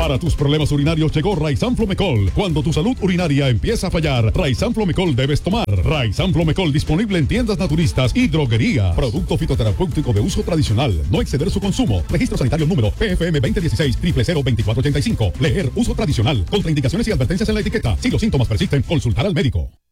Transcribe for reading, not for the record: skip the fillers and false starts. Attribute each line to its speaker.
Speaker 1: Para tus problemas urinarios llegó Raizan Flomecol. Cuando tu salud urinaria empieza a fallar, Raizan Flomecol debes tomar. Raizan Flomecol disponible en tiendas naturistas y droguerías. Producto fitoterapéutico de uso tradicional. No exceder su consumo. Registro sanitario número PFM 2016-002485. Leer uso tradicional. Contraindicaciones y advertencias en la etiqueta. Si los síntomas persisten, consultar al médico.